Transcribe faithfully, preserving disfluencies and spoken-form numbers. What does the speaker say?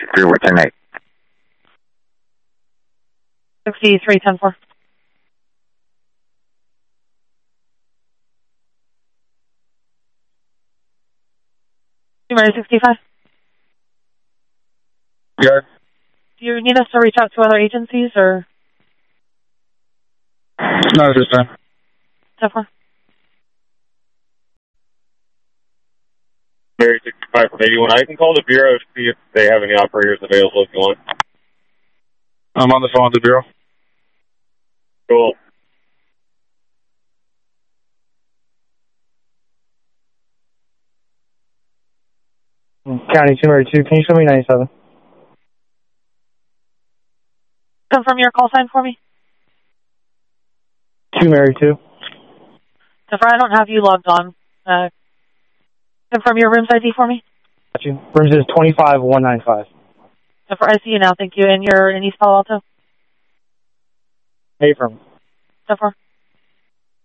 sixty-three, what's your name? sixty-three, ten four. two Mary sixty-five. Yeah. Do you need us to reach out to other agencies or? No, this time. ten four. Mary sixty-five from eighty-one. I can call the Bureau to see if they have any operators available if you want. I'm on the phone with the Bureau. Cool. County two Mary two, can you show me ninety-seven? Confirm your call sign for me. two Mary two. So far, I don't have you logged on. Uh, confirm your room's I D for me. Got you. Rooms is twenty-five one ninety-five. So far, I see you now. Thank you. And you're in East Palo Alto? Hey, from. So far.